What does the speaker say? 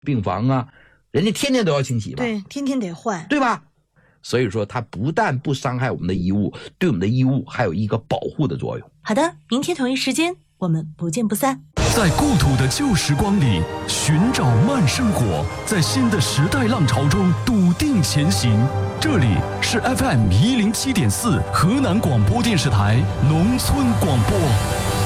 病房啊，人家天天都要清洗吧？ 对，天天得换， 对吧？所以说它不但不伤害我们的衣物，对我们的衣物还有一个保护的作用。 好的，明天同一时间我们不见不散。 在故土的旧时光里寻找慢生活，在新的时代浪潮中笃定前行。这里是 FM107.4 河南广播电视台农村广播。